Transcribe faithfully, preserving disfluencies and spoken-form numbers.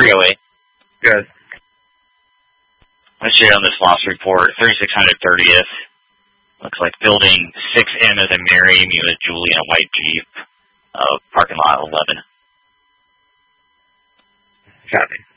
three oh eight. Good. Let's share on this loss report. thirty-six hundred thirtieth. Looks like building six M as in Mary, me with Julie in a white Jeep. Uh, parking lot eleven. Copy.